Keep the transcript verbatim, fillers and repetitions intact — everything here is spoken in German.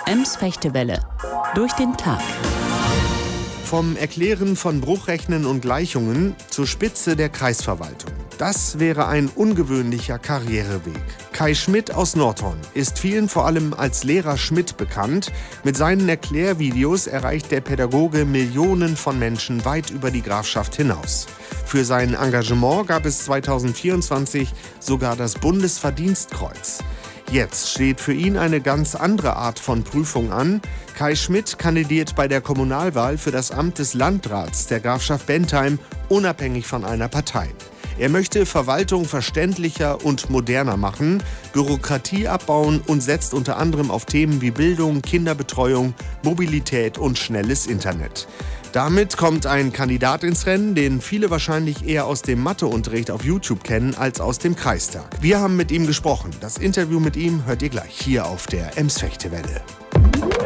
Ems-Fechtewelle. Durch den Tag. Vom Erklären von Bruchrechnen und Gleichungen zur Spitze der Kreisverwaltung. Das wäre ein ungewöhnlicher Karriereweg. Kai Schmidt aus Nordhorn ist vielen vor allem als Lehrer Schmidt bekannt. Mit seinen Erklärvideos erreicht der Pädagoge Millionen von Menschen weit über die Grafschaft hinaus. Für sein Engagement gab es zweitausendvierundzwanzig sogar das Bundesverdienstkreuz. Jetzt steht für ihn eine ganz andere Art von Prüfung an. Kai Schmidt kandidiert bei der Kommunalwahl für das Amt des Landrats der Grafschaft Bentheim, unabhängig von einer Partei. Er möchte Verwaltung verständlicher und moderner machen, Bürokratie abbauen und setzt unter anderem auf Themen wie Bildung, Kinderbetreuung, Mobilität und schnelles Internet. Damit kommt ein Kandidat ins Rennen, den viele wahrscheinlich eher aus dem Matheunterricht auf YouTube kennen als aus dem Kreistag. Wir haben mit ihm gesprochen. Das Interview mit ihm hört ihr gleich hier auf der Ems-Fechtewelle.